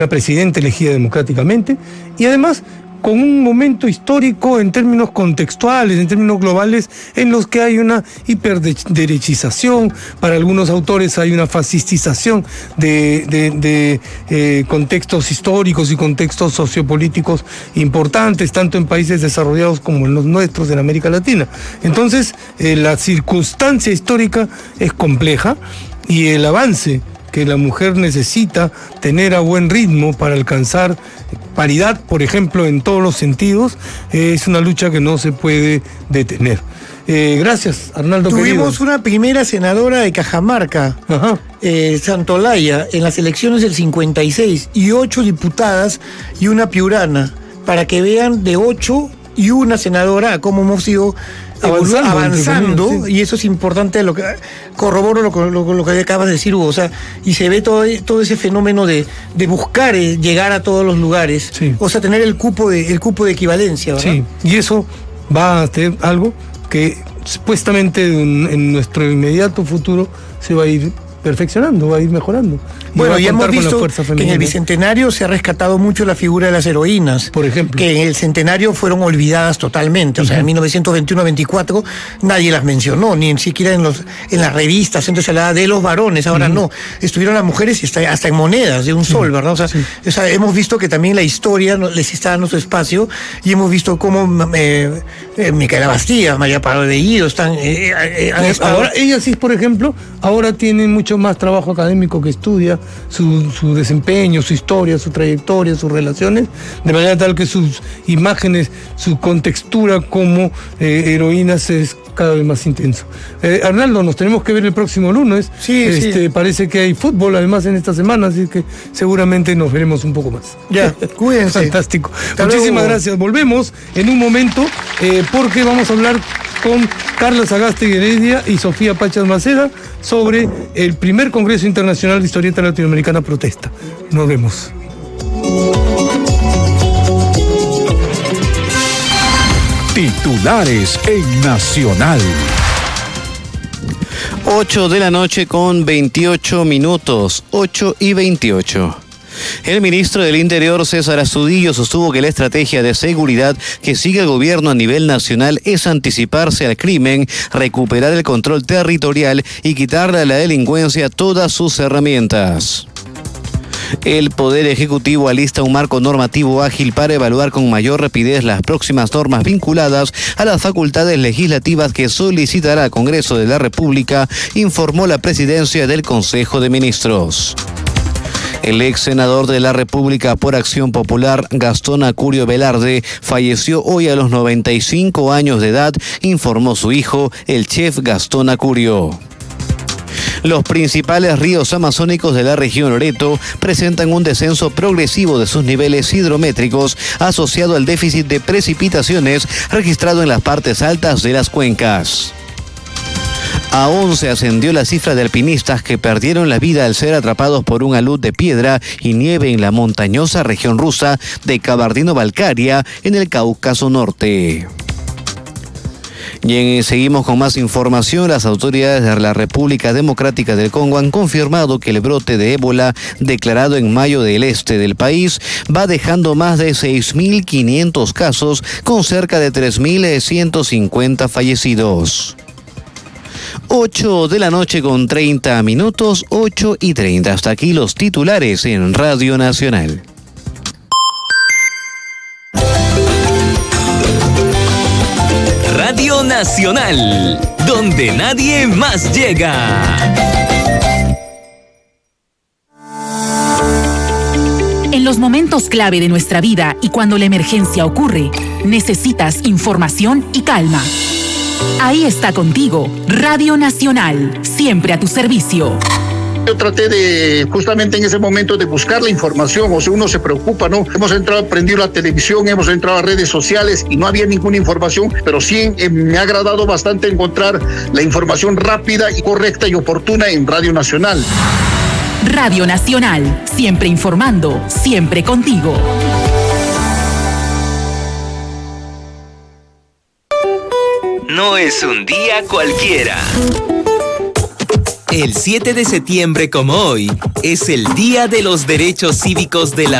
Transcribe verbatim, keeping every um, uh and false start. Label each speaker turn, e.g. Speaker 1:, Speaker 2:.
Speaker 1: una presidenta elegida democráticamente y además con un momento histórico en términos contextuales, en términos globales, en los que hay una hiperderechización, para algunos autores hay una fascistización de, de, de eh, contextos históricos y contextos sociopolíticos importantes, tanto en países desarrollados como en los nuestros en América Latina. Entonces, eh, la circunstancia histórica es compleja y el avance que la mujer necesita tener a buen ritmo para alcanzar paridad, por ejemplo, en todos los sentidos, eh, es una lucha que no se puede detener. Eh, gracias, Arnaldo.
Speaker 2: Tuvimos
Speaker 1: querido.
Speaker 2: una primera senadora de Cajamarca, eh, Santolaya, en las elecciones del cincuenta y seis, y ocho diputadas y una piurana, para que vean de ocho y una senadora cómo hemos ido avanzando, avanzando comillas, sí. Y eso es importante, lo que corroboro lo, lo, lo que acabas de decir, Hugo, o sea, y se ve todo, todo ese fenómeno de, de buscar eh, llegar a todos los lugares, sí. O sea, tener el cupo de, el cupo de equivalencia, ¿verdad?
Speaker 1: Sí, y eso va a ser algo que supuestamente en, en nuestro inmediato futuro se va a ir perfeccionando, va a ir mejorando.
Speaker 2: Bueno, ya hemos visto que en el Bicentenario se ha rescatado mucho la figura de las heroínas.
Speaker 1: Por ejemplo.
Speaker 2: Que en el Centenario fueron olvidadas totalmente. O sea, en mil novecientos veintiuno veinticuatro nadie las mencionó, ni siquiera en los en las revistas. Entonces se hablaba de los varones, ahora uh-huh. no. Estuvieron las mujeres y hasta, hasta en monedas de un sí. sol, ¿verdad? O sea, sí. o sea, hemos visto que también la historia les está dando su espacio y hemos visto cómo eh, eh, Micaela Bastida, María Parado de Guido están... Eh, eh, han estado...
Speaker 1: Ahora, ellas sí, por ejemplo, ahora tienen mucho más trabajo académico que estudia su, su desempeño, su historia, su trayectoria, sus relaciones, de manera tal que sus imágenes, su contextura como eh, heroínas es cada vez más intenso. Eh, Arnaldo, nos tenemos que ver el próximo lunes.
Speaker 2: Sí,
Speaker 1: este,
Speaker 2: sí.
Speaker 1: Parece que hay fútbol además en esta semana, así que seguramente nos veremos un poco más.
Speaker 2: Ya, cuídense.
Speaker 1: Fantástico.
Speaker 2: Hasta
Speaker 1: Muchísimas
Speaker 2: luego.
Speaker 1: gracias. Volvemos en un momento eh, porque vamos a hablar con Carla Sagasti Heredia y Sofía Pachas Maceda sobre el primer Congreso Internacional de Historieta Latinoamericana Protesta. Nos vemos.
Speaker 3: Titulares en Nacional.
Speaker 4: ocho de la noche con veintiocho minutos, ocho y veintiocho. El ministro del Interior, César Astudillo, sostuvo que la estrategia de seguridad que sigue el gobierno a nivel nacional es anticiparse al crimen, recuperar el control territorial y quitarle a la delincuencia todas sus herramientas. El Poder Ejecutivo alista un marco normativo ágil para evaluar con mayor rapidez las próximas normas vinculadas a las facultades legislativas que solicitará al Congreso de la República, informó la presidencia del Consejo de Ministros. El ex senador de la República por Acción Popular, Gastón Acurio Velarde, falleció hoy a los noventa y cinco años de edad, informó su hijo, el chef Gastón Acurio. Los principales ríos amazónicos de la región Loreto presentan un descenso progresivo de sus niveles hidrométricos asociado al déficit de precipitaciones registrado en las partes altas de las cuencas. A once ascendió la cifra de alpinistas que perdieron la vida al ser atrapados por un alud de piedra y nieve en la montañosa región rusa de Kabardino-Balkaria en el Cáucaso Norte. Y en, seguimos con más información. Las autoridades de la República Democrática del Congo han confirmado que el brote de ébola declarado en mayo del este del país va dejando más de seis mil quinientos casos con cerca de tres mil ciento cincuenta fallecidos. ocho de la noche con treinta minutos, ocho y treinta. Hasta aquí los titulares en Radio Nacional.
Speaker 5: Radio Nacional, donde nadie más llega.
Speaker 6: En los momentos clave de nuestra vida y cuando la emergencia ocurre, necesitas información y calma. Ahí está contigo, Radio Nacional, siempre a tu servicio.
Speaker 7: Yo traté de, justamente en ese momento, de buscar la información, o sea, uno se preocupa, ¿no? Hemos entrado, prendido la televisión, hemos entrado a redes sociales y no había ninguna información, pero sí eh, me ha agradado bastante encontrar la información rápida y correcta y oportuna en Radio Nacional.
Speaker 6: Radio Nacional, siempre informando, siempre contigo.
Speaker 5: No es un día cualquiera. El siete de septiembre, como hoy, es el Día de los Derechos Cívicos de la